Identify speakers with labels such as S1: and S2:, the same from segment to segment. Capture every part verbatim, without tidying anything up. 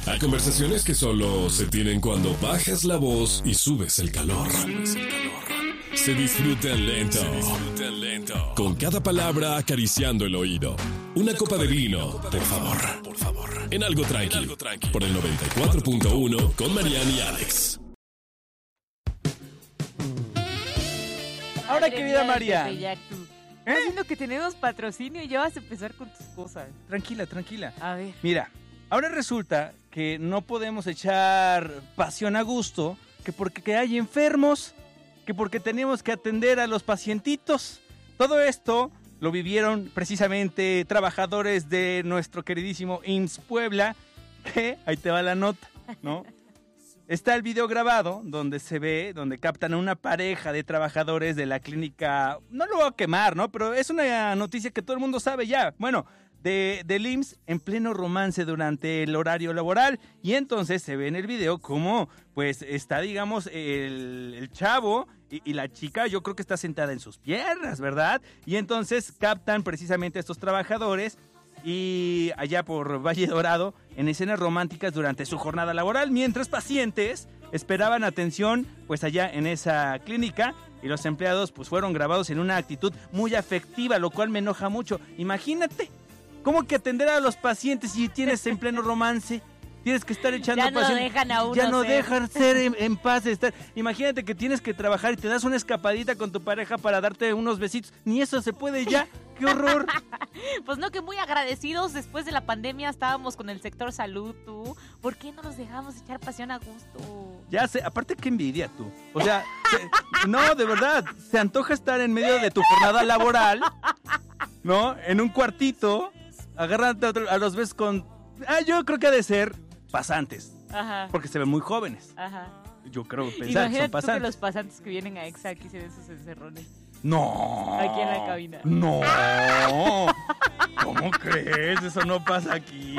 S1: A conversaciones que solo se tienen cuando bajas la voz y subes el calor. Se disfrutan lento. Se disfrutan lento. Con cada palabra acariciando el oído. Una copa de vino, por favor. Por favor. En algo tranqui. En algo tranqui. Por el noventa y cuatro punto uno con Mariana y Alex.
S2: Ahora, querida María.
S3: ¿Eh? Estás viendo que tenemos patrocinio y ya vas a empezar con tus cosas.
S2: Tranquila, tranquila.
S3: A ver.
S2: Mira, ahora resulta que no podemos echar pasión a gusto, que porque que hay enfermos, que porque tenemos que atender a los pacientitos. Todo esto lo vivieron precisamente trabajadores de nuestro queridísimo I M S S Puebla, que, ahí te va la nota, ¿no? Está el video grabado donde se ve, donde captan a una pareja de trabajadores de la clínica, no lo voy a quemar, ¿no? Pero es una noticia que todo el mundo sabe ya. Bueno, de, del I M S S en pleno romance durante el horario laboral. Y entonces se ve en el video como, pues, está, digamos, el, el chavo y, y la chica, yo creo que está sentada en sus piernas, ¿verdad? Y entonces captan precisamente a estos trabajadores y allá por Valle Dorado, en escenas románticas durante su jornada laboral, mientras pacientes esperaban atención pues allá en esa clínica y los empleados pues fueron grabados en una actitud muy afectiva, lo cual me enoja mucho. Imagínate, ¿cómo que atender a los pacientes si tienes en pleno romance? Tienes que estar echando
S3: ya no
S2: pasión.
S3: dejan a uno
S2: Ya no
S3: ser.
S2: dejan ser en, en paz de estar. Imagínate que tienes que trabajar y te das una escapadita con tu pareja para darte unos besitos. Ni eso se puede ya. ¡Qué horror!
S3: Pues no, que muy agradecidos después de la pandemia estábamos con el sector salud, tú. ¿Por qué no nos dejamos echar pasión a gusto?
S2: Ya sé, aparte qué envidia tú. O sea, se, no, de verdad, se antoja estar en medio de tu jornada laboral, ¿no? En un cuartito, agarrándote a, otro, a los besos con... Ah, yo creo que ha de ser pasantes.
S3: Ajá.
S2: Porque se ven muy jóvenes.
S3: Ajá.
S2: Yo creo pensar
S3: Imagínate
S2: que son
S3: tú
S2: pasantes.
S3: que los pasantes que vienen a Exa aquí se den sus encerrones.
S2: No.
S3: Aquí en la cabina.
S2: No. ¿Cómo crees? Eso no pasa aquí.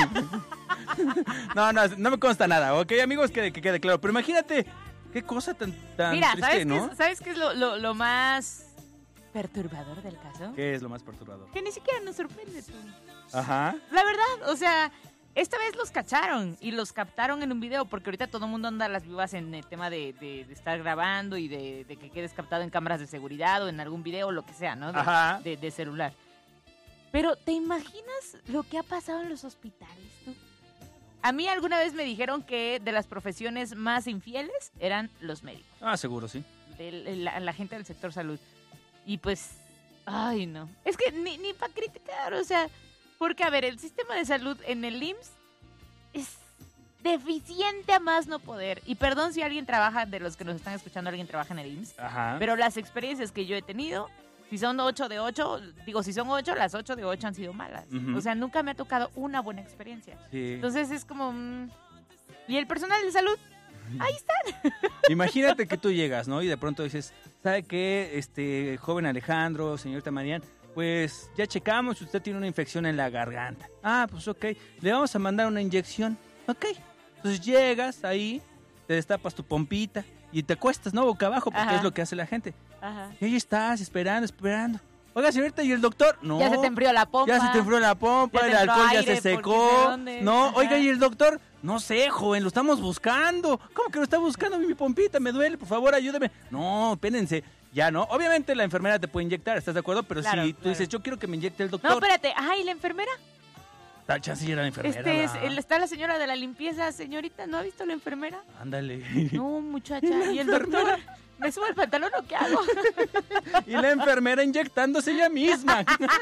S2: No, no, no me consta nada, ¿ok, amigos? Que, que quede claro. Pero imagínate, qué cosa tan, tan
S3: Mira,
S2: triste,
S3: ¿sabes
S2: ¿no?
S3: qué es, ¿sabes qué es lo, lo, lo más perturbador del caso?
S2: ¿Qué es lo más perturbador?
S3: Que ni siquiera nos sorprende tú.
S2: Ajá.
S3: La verdad, o sea, esta vez los cacharon y los captaron en un video, porque ahorita todo el mundo anda a las vivas en el tema de, de, de estar grabando y de, de que quedes captado en cámaras de seguridad o en algún video o lo que sea, ¿no? De,
S2: Ajá.
S3: de, de celular. Pero, ¿te imaginas lo que ha pasado en los hospitales, tú? A mí alguna vez me dijeron que de las profesiones más infieles eran los médicos.
S2: Ah, seguro, sí.
S3: De la, la gente del sector salud. Y pues, ay no. Es que ni, ni para criticar, o sea, porque a ver, el sistema de salud en el I M S S es deficiente a más no poder. Y perdón si alguien trabaja, de los que nos están escuchando, alguien trabaja en el I M S S.
S2: Ajá.
S3: Pero las experiencias que yo he tenido, si son ocho de ocho, digo, si son ocho, las ocho de ocho han sido malas.
S2: Uh-huh.
S3: O sea, nunca me ha tocado una buena experiencia.
S2: Sí.
S3: Entonces es como... Mmm, ¿y el personal de salud? Ahí están.
S2: Imagínate que tú llegas, ¿no? Y de pronto dices, ¿sabe qué? Este, joven Alejandro, señorita Marian, pues ya checamos, usted tiene una infección en la garganta. Ah, pues ok, le vamos a mandar una inyección. Ok. Entonces llegas ahí, te destapas tu pompita y te acuestas, ¿no? Boca abajo, porque
S3: Ajá.
S2: es lo que hace la gente.
S3: Ajá.
S2: Y ahí estás, esperando, esperando. Oiga, señorita, ¿y el doctor? No.
S3: Ya se te enfrió la pompa.
S2: Ya se te enfrió la pompa,
S3: Ya te
S2: el
S3: entró
S2: alcohol ya
S3: aire,
S2: se secó.
S3: porque ¿de dónde?
S2: No,
S3: Ajá.
S2: oiga, ¿y el doctor? No sé, joven, lo estamos buscando. ¿Cómo que lo está buscando? Mi pompita me duele, por favor, ayúdeme. No, espérense. Ya, ¿no? Obviamente la enfermera te puede inyectar, ¿estás de acuerdo? Pero
S3: Claro,
S2: si tú
S3: claro.
S2: dices, yo quiero que me inyecte el doctor.
S3: No, espérate. Ajá, ¿y la enfermera?
S2: Tal chance era la enfermera.
S3: Este es,
S2: ¿verdad?
S3: el- está la señora de la limpieza. Señorita, ¿no ha visto la enfermera?
S2: Ándale.
S3: No, muchacha.
S2: ¿Y la
S3: ¿Y el doctor?
S2: enfermera?
S3: ¿Me subo el pantalón o qué hago?
S2: Y la enfermera inyectándose ella misma.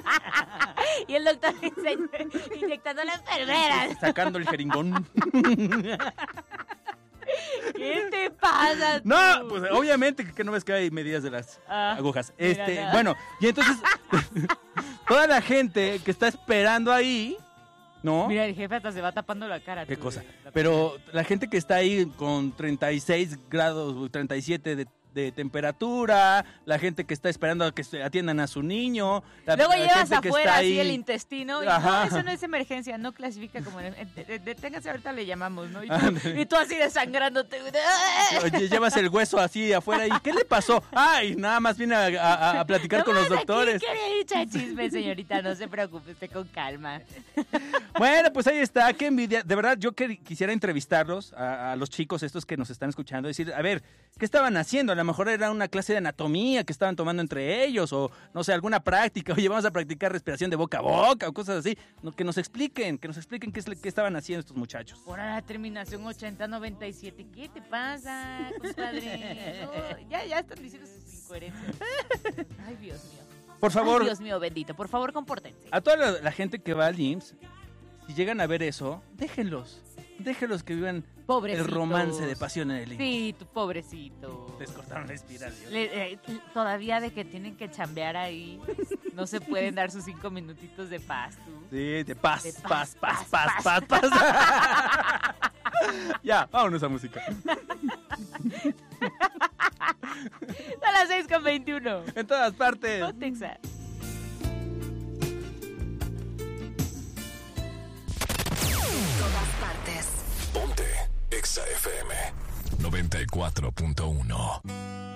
S3: Y el doctor dice, inyectando a la enfermera.
S2: Sacando el jeringón.
S3: ¿Qué te pasa tú?
S2: No, pues obviamente que, que no ves que hay medidas de las
S3: Ah,
S2: agujas.
S3: mira
S2: Este,
S3: nada.
S2: bueno, y entonces toda la gente que está esperando ahí, ¿no?
S3: Mira, el jefe hasta se va tapando la cara.
S2: Qué
S3: tú,
S2: cosa.
S3: de la
S2: Pero la gente que está ahí con treinta y seis grados, treinta y siete de, de temperatura, la gente que está esperando a que se atiendan a su niño. La,
S3: Luego
S2: la
S3: llevas
S2: gente que
S3: afuera
S2: está
S3: así
S2: ahí.
S3: el intestino y
S2: Ajá.
S3: no, eso no es emergencia, no clasifica como... en- en- de- Deténgase, ahorita le llamamos, ¿no? Y tú,
S2: Ándale.
S3: y tú así desangrándote.
S2: Oye, llevas el hueso así afuera y ¿qué le pasó? Ay, nada más viene a, a- a platicar con los
S3: Nomás
S2: doctores.
S3: Aquí quería echar chisme, señorita, no se preocupe, esté con calma.
S2: Bueno, pues ahí está, qué envidia. De verdad, yo que, quisiera entrevistarlos a, a los chicos estos que nos están escuchando, decir, a ver, ¿qué estaban haciendo? A lo mejor era una clase de anatomía que estaban tomando entre ellos, o no sé, alguna práctica. Oye, vamos a practicar respiración de boca a boca o cosas así. No, que nos expliquen, que nos expliquen qué, es, qué estaban haciendo estos muchachos.
S3: Por la terminación ochenta noventa y siete, ¿qué te pasa, compadre? No, ya, ya están diciendo sus incoherencias. Ay, Dios mío.
S2: Por favor,
S3: Ay, Dios mío bendito, por favor, compórtense.
S2: a toda la, la gente que va al I M S S, si llegan a ver eso, déjenlos. Déjenlos que vivan
S3: Pobrecitos.
S2: el romance de pasión en el I M S S.
S3: Sí, tu pobrecito.
S2: Les cortaron la inspiración.
S3: Le- eh, todavía de que tienen que chambear ahí, no se pueden dar sus cinco minutitos de paz, tú.
S2: Sí, de paz,
S3: De
S2: paz,
S3: paz,
S2: paz, paz,
S3: paz,
S2: paz, paz. Ya, vámonos a música.
S3: A las seis con veintiuno.
S2: En todas partes.
S3: No, Texas.
S4: Todas partes.
S1: Ponte Exa F M noventa y cuatro punto uno.